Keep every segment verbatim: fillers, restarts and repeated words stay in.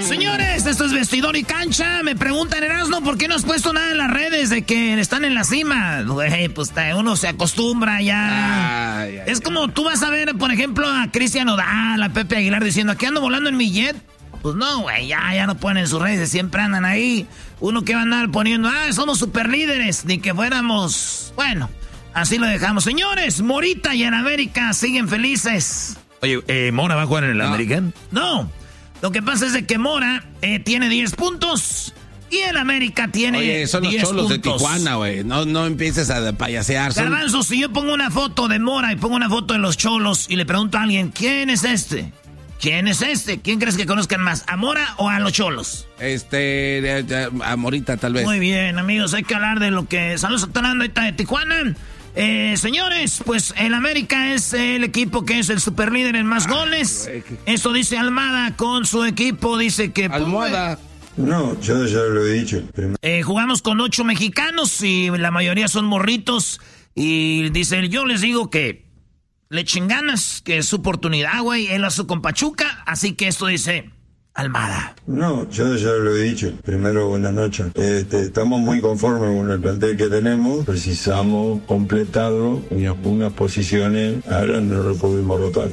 Señores, esto es Vestidor y Cancha. Me preguntan, Erasmo, ¿por qué no has puesto nada en las redes de que están en la cima? Güey, pues uno se acostumbra ya. Ay, ay, es como tú vas a ver, por ejemplo, a Cristian Nodal, a Pepe Aguilar diciendo, ¿aquí ando volando en mi jet? Pues no, güey, ya, ya no ponen sus redes, siempre andan ahí. Uno que va a andar poniendo, ah, somos super líderes, ni que fuéramos... Bueno, así lo dejamos. Señores, Morita y en América siguen felices. Oye, eh, ¿Mora va a jugar en el no. American? No, lo que pasa es de que Mora eh, tiene diez puntos y el América tiene diez puntos. Oye, son los Cholos de Tijuana, güey. No, no empieces a payasear. Son... Garbanzo, si yo pongo una foto de Mora y pongo una foto de los Cholos y le pregunto a alguien, ¿quién es este? ¿Quién es este? ¿Quién crees que conozcan más? ¿A Mora o a los Cholos? Este, a Morita tal vez. Muy bien, amigos, hay que hablar de lo que... Saludos a Talando ahorita de Tijuana. Eh, señores, pues el América es el equipo que es el superlíder en más Ay, goles. Güey, que... Eso dice Almada con su equipo, dice que... Almohada. No, yo ya lo he dicho. Eh, jugamos con ocho mexicanos y la mayoría son morritos. Y dice, yo les digo que le echen ganas, que es su oportunidad, güey. Él hace con Pachuca, así que esto dice... Almada. No, yo ya lo he dicho. Primero, buenas noches. Este, estamos muy conformes con el plantel que tenemos. Precisamos completarlo en algunas posiciones. Ahora no lo pudimos rotar.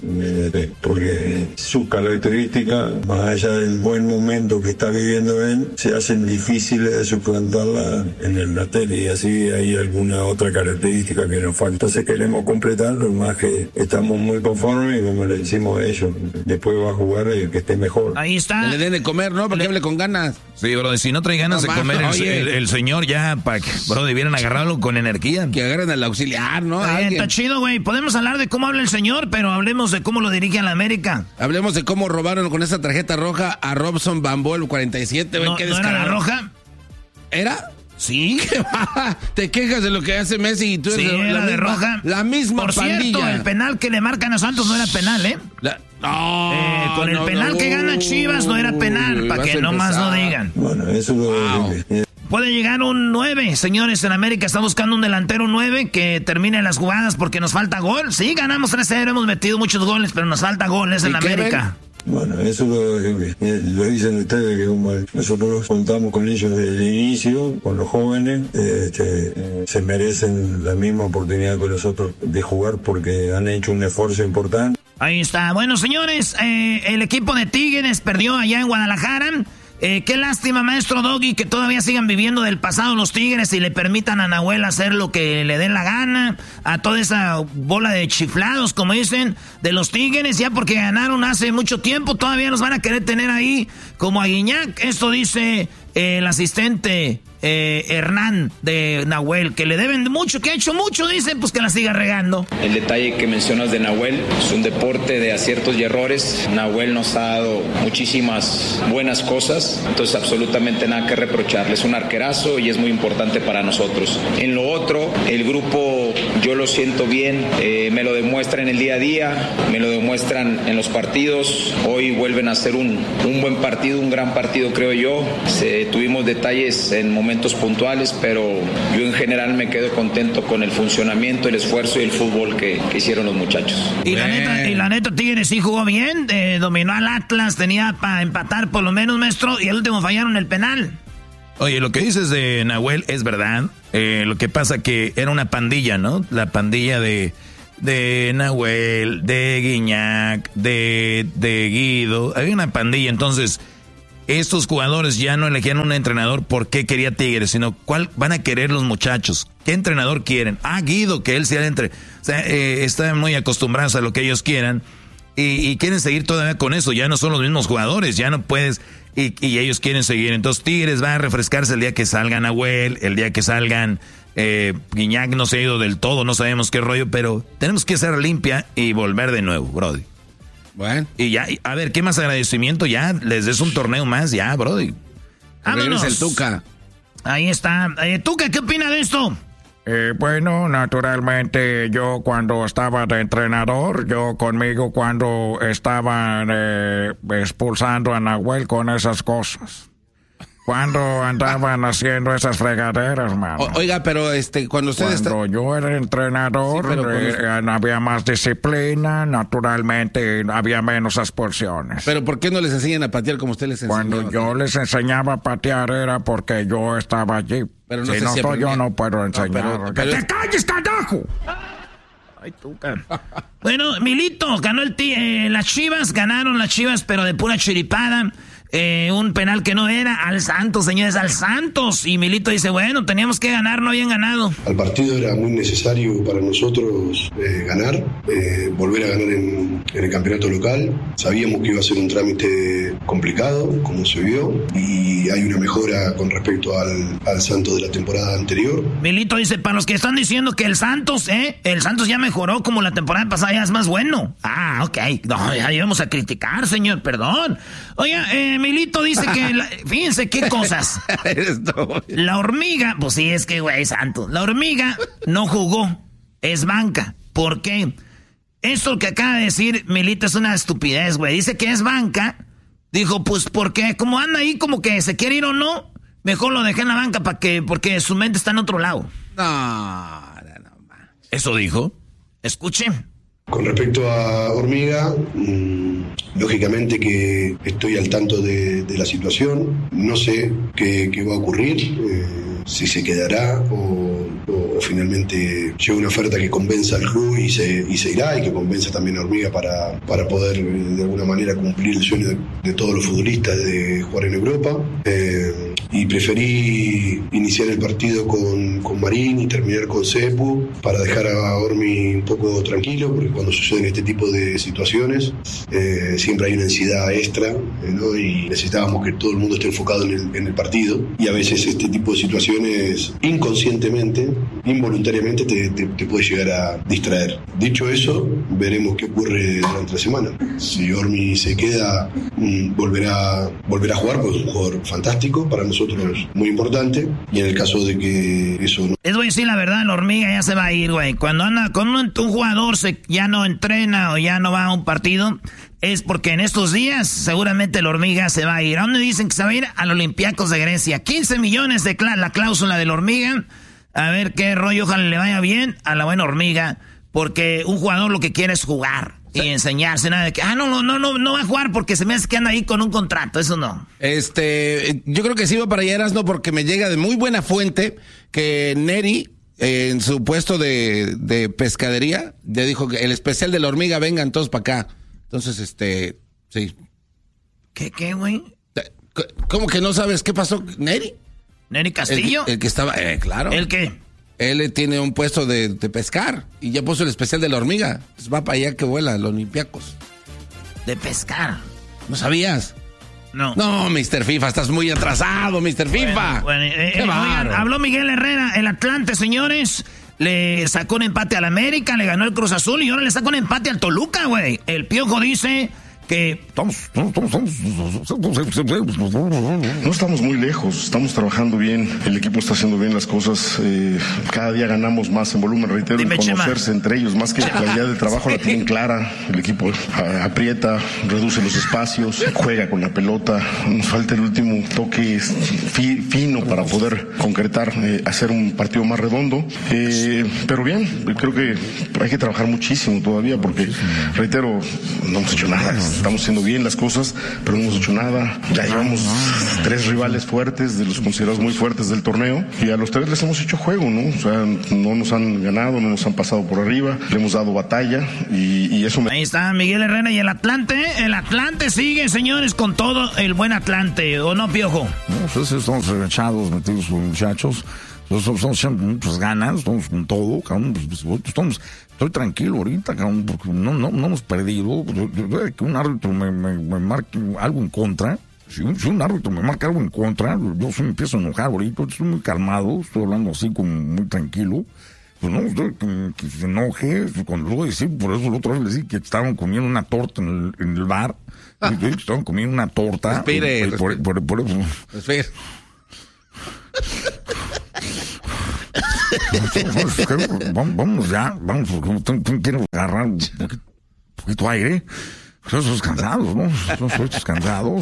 Porque sus características, más allá del buen momento que está viviendo él, se hacen difíciles de suplantarla en el plantel. Y así hay alguna otra característica que nos falta. Entonces queremos completarlo, más que estamos muy conformes y como le decimos a ellos, después va a jugar el que esté mejor. Ahí está. Que le den de comer, ¿no? Para que hable con ganas. Sí, bro, si no trae ganas no, de comer el, el, el señor ya, para que, bro, debieran agarrarlo con energía. Que agarren al auxiliar, ¿no? Eh, está chido, güey. Podemos hablar de cómo habla el señor, pero hablemos de cómo lo dirige a la América. Hablemos de cómo robaron con esa tarjeta roja a Robson Bambó el cuarenta y siete, güey. No, qué ¿no era la roja? ¿Era? Sí. Te quejas de lo que hace Messi y tú sí, eres la, la, de misma, roja. La misma Por pandilla. Cierto, el penal que le marcan a Santos no era penal, ¿eh? La... No, eh, con el no, penal no, que gana Chivas no era penal, para que nomás no digan. Bueno, eso lo wow. Puede llegar un nueve, señores, en América está buscando un delantero nueve que termine las jugadas porque nos falta gol. Sí, ganamos tres cero, hemos metido muchos goles, pero nos falta goles en América. Bueno, eso lo, lo dicen ustedes, que como nosotros contamos con ellos desde el inicio, con los jóvenes, este, se merecen la misma oportunidad que nosotros de jugar porque han hecho un esfuerzo importante. Ahí está. Bueno, señores, eh, el equipo de Tigres perdió allá en Guadalajara. Eh, qué lástima, maestro Doggy, que todavía sigan viviendo del pasado los Tigres y le permitan a Nahuel hacer lo que le dé la gana, a toda esa bola de chiflados, como dicen, de los Tigres, ya porque ganaron hace mucho tiempo, todavía nos van a querer tener ahí como a Guiñac. Esto dice eh, el asistente eh, Hernán de Nahuel, que le deben mucho, que ha hecho mucho, dicen, pues que la siga regando. El detalle que mencionas de Nahuel es un deporte de aciertos y errores. Nahuel nos ha dado muchísimas buenas cosas, entonces absolutamente nada que reprocharle. Es un arquerazo y es muy importante para nosotros. En lo otro, el grupo, yo lo siento bien, eh, me lo demuestra en el día a día, me lo demuestran en los partidos. Hoy vuelven a ser un, un buen partido, un gran partido, creo yo. Se, tuvimos detalles en momentos puntuales, pero yo en general me quedo contento con el funcionamiento, el esfuerzo y el fútbol que, que hicieron los muchachos. Y la neta, y la neta Tigres sí jugó bien, eh, dominó al Atlas, tenía para empatar por lo menos, maestro, y al último fallaron el penal. Oye, lo que dices de Nahuel es verdad. Eh, lo que pasa que era una pandilla, ¿no? La pandilla de, de Nahuel, de Guiñac, de, de Guido. Había una pandilla, entonces estos jugadores ya no elegían un entrenador por qué quería Tigres, sino cuál van a querer los muchachos. ¿Qué entrenador quieren? Ah, Guido, que él sea el entre... O sea, eh, están muy acostumbrados a lo que ellos quieran y, y quieren seguir todavía con eso. Ya no son los mismos jugadores, ya no puedes... Y, y ellos quieren seguir. Entonces Tigres va a refrescarse el día que salgan Nahuel, el día que salgan... Eh, Guiñac no se ha ido del todo, no sabemos qué rollo, pero tenemos que hacer limpia y volver de nuevo, brody. Bueno. Y ya, a ver, ¿qué más agradecimiento? Ya, les des un torneo más, ya, brody. Vámonos. El Tuca. Ahí está. Eh, Tuca, ¿qué opina de esto? Eh, bueno, naturalmente yo cuando estaba de entrenador, yo conmigo cuando estaban eh, expulsando a Nahuel con esas cosas. Cuando andaban haciendo esas fregaderas, mano. O, oiga, pero este, cuando usted Cuando está... yo era entrenador, sí, eh, usted... había más disciplina, naturalmente había menos expulsiones. Pero ¿por qué no les enseñan a patear como usted les enseñaba? Cuando yo les enseñaba a patear era porque yo estaba allí. Pero no si sé no si estoy, yo no puedo enseñar. No, pero, ¡Que pero te es... calles, carajo! Ay, tú, bueno, Milito ganó el t eh, las Chivas, ganaron las Chivas, pero de pura chiripada. Eh, un penal que no era al Santos, señores, al Santos. Y Milito dice, bueno, teníamos que ganar, no habían ganado. Al partido era muy necesario para nosotros eh, ganar, eh, volver a ganar en, en el campeonato local. Sabíamos que iba a ser un trámite complicado, como se vio, y hay una mejora con respecto al, al Santos de la temporada anterior. Milito dice, para los que están diciendo que el Santos, eh, el Santos ya mejoró como la temporada pasada, ya es más bueno. Ah, ok, no, ya íbamos a criticar, señor, perdón. Oiga, eh, Milito dice que, la, fíjense qué cosas. La hormiga, pues sí, es que, güey, santo. La hormiga no jugó, es banca. ¿Por qué? Esto que acaba de decir Milito es una estupidez, güey. Dice que es banca. Dijo, pues, porque como anda ahí como que se quiere ir o no, mejor lo dejé en la banca para que, porque su mente está en otro lado. No, no, no. ¿Eso dijo? Escuche. Con respecto a Hormiga, mmm, lógicamente que estoy al tanto de, de la situación, no sé qué, qué va a ocurrir, eh, si se quedará o, o, o finalmente llega una oferta que convenza al club y se, y se irá, y que convenza también a Hormiga para, para poder eh, de alguna manera cumplir el sueño de, de todos los futbolistas de jugar en Europa. Eh, y preferí iniciar el partido con, con Marín y terminar con Cepu para dejar a Hormi un poco tranquilo, porque cuando suceden este tipo de situaciones eh, siempre hay una ansiedad extra, eh, ¿no? Y necesitábamos que todo el mundo esté enfocado en el, en el partido, y a veces este tipo de situaciones inconscientemente, involuntariamente te, te, te puede llegar a distraer. Dicho eso, veremos qué ocurre durante la semana. Si Hormi se queda, mm, volverá, volverá a jugar, porque es un jugador fantástico, para nosotros muy importante, y en el caso de que eso no... Les voy a decir la verdad, la hormiga ya se va a ir, güey. Cuando anda con un, un jugador se, ya no entrena o ya no va a un partido, es porque en estos días seguramente la hormiga se va a ir. ¿A dónde dicen que se va a ir? Al Olympiacos de Grecia. quince millones de cl- la cláusula de la hormiga. A ver qué rollo, ojalá le vaya bien a la buena hormiga, porque un jugador lo que quiere es jugar y enseñarse, nada de que, ah, no, no, no, no, no va a jugar porque se me hace que anda ahí con un contrato, eso no. Este, yo creo que sí va para allá, Erasno, porque me llega de muy buena fuente que Neri, eh, en su puesto de, de pescadería, le dijo que el especial de la hormiga, vengan todos para acá. Entonces, este, sí. ¿Qué, qué, güey? ¿Cómo que no sabes qué pasó, Neri? ¿Neri Castillo? El, el que estaba, eh, claro. ¿El qué? Él tiene un puesto de, de pescar y ya puso el especial de la hormiga. Pues va para allá que vuela, los Olympiacos. ¿De pescar? ¿No sabías? No. No, mister FIFA, estás muy atrasado, mister FIFA. Bueno, bueno, eh, Qué eh, oigan, habló Miguel Herrera, el Atlante, señores. Le sacó un empate al América, le ganó el Cruz Azul y ahora le sacó un empate al Toluca, güey. El Piojo dice que... Estamos, estamos, estamos, no estamos muy lejos, estamos trabajando bien, el equipo está haciendo bien las cosas, eh, cada día ganamos más en volumen, reitero, Dime, el conocerse Chema. Entre ellos, más que la calidad del trabajo la tienen clara, el equipo a, aprieta, reduce los espacios, juega con la pelota, nos falta el último toque fi, fino para poder concretar, eh, hacer un partido más redondo, eh, pero bien, creo que hay que trabajar muchísimo todavía porque, reitero, no hemos hecho nada. Estamos haciendo bien las cosas, pero no hemos hecho nada. Ya llevamos tres rivales fuertes, de los considerados muy fuertes del torneo, y a los tres les hemos hecho juego, ¿no? O sea, no nos han ganado, no nos han pasado por arriba, le hemos dado batalla, y, y eso me... Ahí está Miguel Herrera y el Atlante. El Atlante sigue, señores, con todo el buen Atlante, ¿o no, Piojo? No, pues estamos regachados, metidos con muchachos. Estamos siempre, pues, ganas, estamos con todo, cabrón, pues, estamos, estoy tranquilo ahorita, cabrón, porque no, no, no hemos perdido. Yo, yo, que un árbitro me, me, me marque algo en contra, si un, si un árbitro me marca algo en contra, yo se me empiezo a enojar ahorita, estoy muy calmado, estoy hablando así como muy tranquilo. Pues no, estoy, que, que se enoje, cuando lo voy a decir, por eso la otra vez le dije que estaban comiendo una torta en el, en el bar, ah. que estaban comiendo una torta. Respire, y, por, por, por, por, respire. Vamos, vamos ya, vamos, porque quiero agarrar un poquito, poquito aire. Estamos cansados, ¿no? Estamos cansados.